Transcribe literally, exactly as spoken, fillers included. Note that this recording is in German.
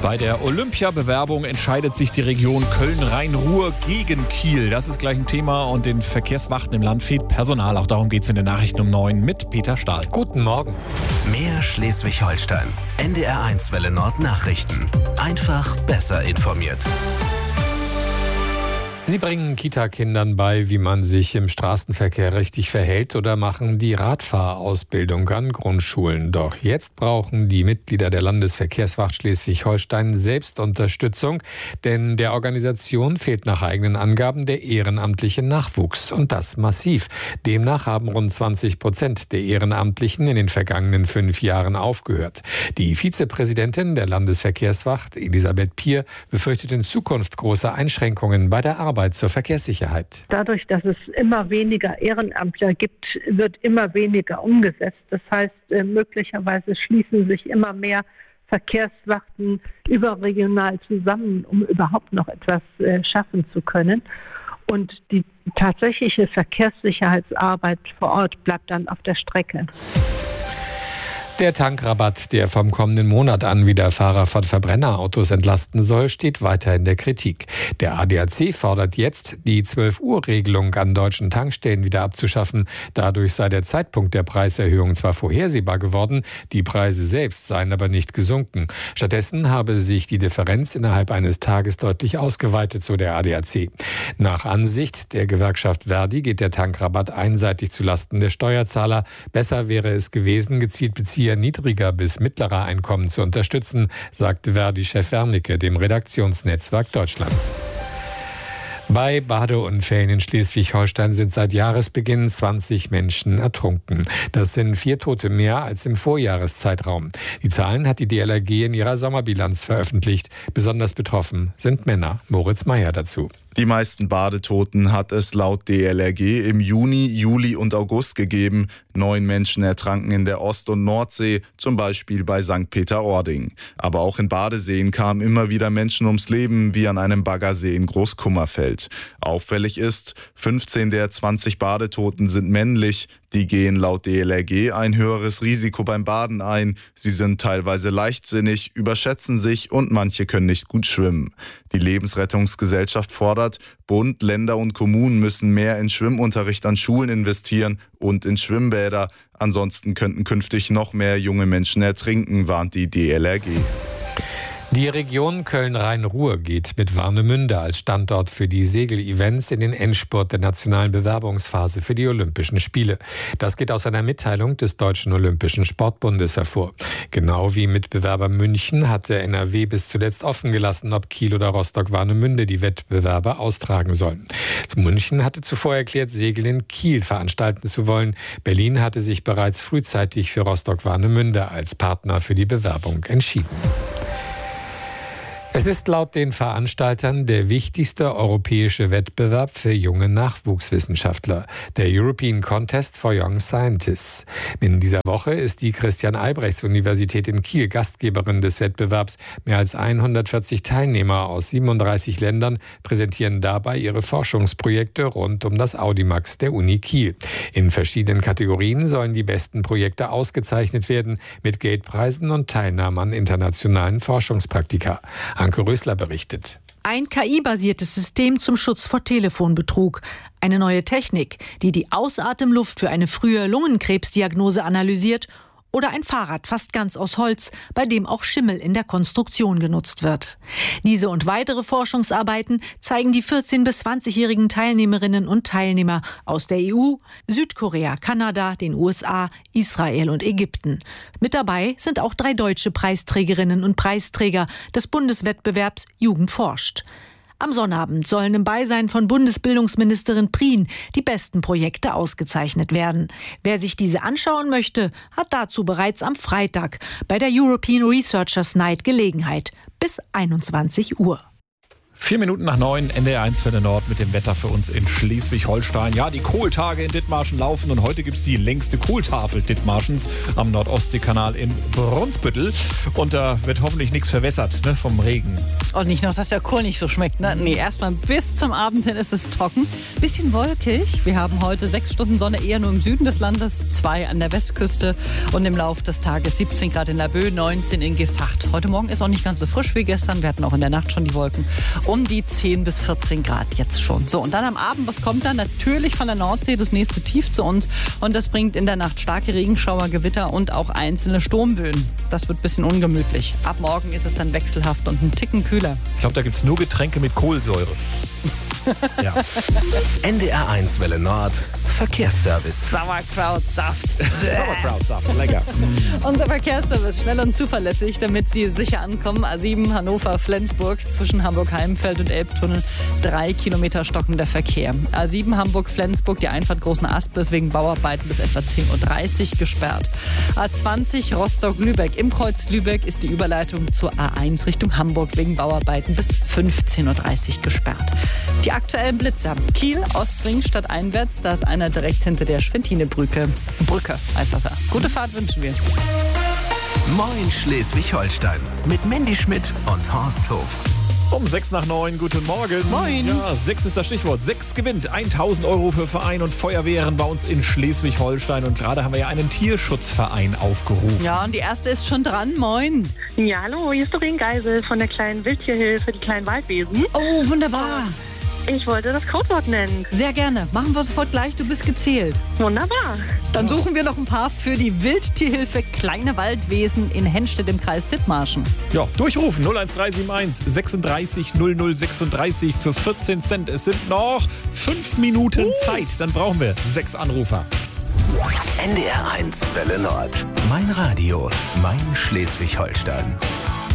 Bei der Olympiabewerbung entscheidet sich die Region Köln-Rhein-Ruhr gegen Kiel. Das ist gleich ein Thema und den Verkehrswachten im Land fehlt Personal. Auch darum geht es in den Nachrichten um neun mit Peter Stahl. Guten Morgen. Mehr Schleswig-Holstein. N D R eins Welle Nord Nachrichten. Einfach besser informiert. Sie bringen Kita-Kindern bei, wie man sich im Straßenverkehr richtig verhält, oder machen die Radfahrausbildung an Grundschulen. Doch jetzt brauchen die Mitglieder der Landesverkehrswacht Schleswig-Holstein selbst Unterstützung, denn der Organisation fehlt nach eigenen Angaben der ehrenamtliche Nachwuchs, und das massiv. Demnach haben rund zwanzig Prozent der Ehrenamtlichen in den vergangenen fünf Jahren aufgehört. Die Vizepräsidentin der Landesverkehrswacht, Elisabeth Pier, befürchtet in Zukunft große Einschränkungen bei der Arbeit zur Verkehrssicherheit. Dadurch, dass es immer weniger Ehrenamtler gibt, wird immer weniger umgesetzt. Das heißt, möglicherweise schließen sich immer mehr Verkehrswachten überregional zusammen, um überhaupt noch etwas schaffen zu können. Und die tatsächliche Verkehrssicherheitsarbeit vor Ort bleibt dann auf der Strecke. Der Tankrabatt, der vom kommenden Monat an wieder Fahrer von Verbrennerautos entlasten soll, steht weiter in der Kritik. Der A D A C fordert jetzt, die zwölf Uhr Regelung an deutschen Tankstellen wieder abzuschaffen. Dadurch sei der Zeitpunkt der Preiserhöhung zwar vorhersehbar geworden, die Preise selbst seien aber nicht gesunken. Stattdessen habe sich die Differenz innerhalb eines Tages deutlich ausgeweitet, so der A D A C. Nach Ansicht der Gewerkschaft Verdi geht der Tankrabatt einseitig zulasten der Steuerzahler. Besser wäre es gewesen, gezielt Bezieher niedriger bis mittlerer Einkommen zu unterstützen, sagte Verdi-Chef Wernicke dem Redaktionsnetzwerk Deutschland. Bei Badeunfällen in Schleswig-Holstein sind seit Jahresbeginn zwanzig Menschen ertrunken. Das sind vier Tote mehr als im Vorjahreszeitraum. Die Zahlen hat die D L R G in ihrer Sommerbilanz veröffentlicht. Besonders betroffen sind Männer. Moritz Meyer dazu. Die meisten Badetoten hat es laut D L R G im Juni, Juli und August gegeben. Neun Menschen ertranken in der Ost- und Nordsee, zum Beispiel bei Sankt Peter-Ording. Aber auch in Badeseen kamen immer wieder Menschen ums Leben, wie an einem Baggersee in Großkummerfeld. Auffällig ist, fünfzehn der zwanzig Badetoten sind männlich. Die gehen laut D L R G ein höheres Risiko beim Baden ein. Sie sind teilweise leichtsinnig, überschätzen sich und manche können nicht gut schwimmen. Die Lebensrettungsgesellschaft fordert, Bund, Länder und Kommunen müssen mehr in Schwimmunterricht an Schulen investieren und in Schwimmbäder. Ansonsten könnten künftig noch mehr junge Menschen ertrinken, warnt die D L R G. Die Region Köln-Rhein-Ruhr geht mit Warnemünde als Standort für die Segel-Events in den Endspurt der nationalen Bewerbungsphase für die Olympischen Spiele. Das geht aus einer Mitteilung des Deutschen Olympischen Sportbundes hervor. Genau wie Mitbewerber München hatte N R W bis zuletzt offen gelassen, ob Kiel oder Rostock-Warnemünde die Wettbewerbe austragen sollen. München hatte zuvor erklärt, Segel in Kiel veranstalten zu wollen. Berlin hatte sich bereits frühzeitig für Rostock-Warnemünde als Partner für die Bewerbung entschieden. Es ist laut den Veranstaltern der wichtigste europäische Wettbewerb für junge Nachwuchswissenschaftler, der European Contest for Young Scientists. In dieser Woche ist die Christian-Albrechts-Universität in Kiel Gastgeberin des Wettbewerbs. Mehr als hundertvierzig Teilnehmer aus siebenunddreißig Ländern präsentieren dabei ihre Forschungsprojekte rund um das Audimax der Uni Kiel. In verschiedenen Kategorien sollen die besten Projekte ausgezeichnet werden, mit Geldpreisen und Teilnahme an internationalen Forschungspraktika. Anke Rösler berichtet. Ein K I-basiertes System zum Schutz vor Telefonbetrug. Eine neue Technik, die die Ausatemluft für eine frühe Lungenkrebsdiagnose analysiert. Oder ein Fahrrad fast ganz aus Holz, bei dem auch Schimmel in der Konstruktion genutzt wird. Diese und weitere Forschungsarbeiten zeigen die vierzehn- bis zwanzigjährigen Teilnehmerinnen und Teilnehmer aus der E U, Südkorea, Kanada, den U S A, Israel und Ägypten. Mit dabei sind auch drei deutsche Preisträgerinnen und Preisträger des Bundeswettbewerbs Jugend forscht. Am Sonnabend sollen im Beisein von Bundesbildungsministerin Prien die besten Projekte ausgezeichnet werden. Wer sich diese anschauen möchte, hat dazu bereits am Freitag bei der European Researchers Night Gelegenheit bis einundzwanzig Uhr. Vier Minuten nach neun, N D R eins Welle Nord mit dem Wetter für uns in Schleswig-Holstein. Ja, die Kohltage in Dithmarschen laufen und heute gibt es die längste Kohltafel Dithmarschens am Nordostseekanal in Brunsbüttel. Und da wird hoffentlich nichts verwässert, ne, vom Regen. Und nicht noch, dass der Kohl nicht so schmeckt, ne? Nee, erstmal bis zum Abend hin ist es trocken. Bisschen wolkig. Wir haben heute sechs Stunden Sonne eher nur im Süden des Landes, zwei an der Westküste und im Laufe des Tages siebzehn Grad in Laboe, neunzehn in Gesacht. Heute Morgen ist auch nicht ganz so frisch wie gestern. Wir hatten auch in der Nacht schon die Wolken. Um die zehn bis vierzehn Grad jetzt schon. So, und dann am Abend, was kommt dann? Natürlich von der Nordsee das nächste Tief zu uns. Und das bringt in der Nacht starke Regenschauer, Gewitter und auch einzelne Sturmböen. Das wird ein bisschen ungemütlich. Ab morgen ist es dann wechselhaft und ein Ticken kühler. Ich glaube, da gibt es nur Getränke mit Kohlsäure. Ja. N D R eins Welle Nord, Verkehrsservice. Sauerkrautsaft. Sauerkrautsaft, lecker. Unser Verkehrsservice, schnell und zuverlässig, damit Sie sicher ankommen. A sieben Hannover-Flensburg zwischen Hamburg-Heimfeld und Elbtunnel. Drei Kilometer stockender Verkehr. A sieben Hamburg-Flensburg, die Einfahrt Großen Aspes wegen Bauarbeiten bis etwa zehn Uhr dreißig gesperrt. A zwanzig Rostock-Lübeck. Im Kreuz Lübeck ist die Überleitung zur A eins Richtung Hamburg wegen Bauarbeiten bis fünfzehn Uhr dreißig gesperrt. Die aktuellen Blitzer. Kiel, Ostring, stadteinwärts, da ist einer direkt hinter der Schwentinebrücke. Brücke heißt das ja. Gute Fahrt wünschen wir. Moin Schleswig-Holstein mit Mandy Schmidt und Horst Hof. Um sechs nach neun, guten Morgen. Moin. Ja, sechs ist das Stichwort. Sechs gewinnt tausend Euro für Verein und Feuerwehren bei uns in Schleswig-Holstein. Und gerade haben wir ja einen Tierschutzverein aufgerufen. Ja, und die erste ist schon dran. Moin. Ja, hallo, hier ist Doreen Geisel von der kleinen Wildtierhilfe, die kleinen Waldwesen. Oh, wunderbar. Ich wollte das Codewort nennen. Sehr gerne. Machen wir sofort gleich. Du bist gezählt. Wunderbar. Dann suchen wir noch ein paar für die Wildtierhilfe Kleine Waldwesen in Hennstedt im Kreis Dithmarschen. Ja, durchrufen null eins drei sieben eins sechsunddreißig null null sechsunddreißig für vierzehn Cent. Es sind noch fünf Minuten uh. Zeit. Dann brauchen wir sechs Anrufer. N D R eins Welle Nord. Mein Radio, mein Schleswig-Holstein.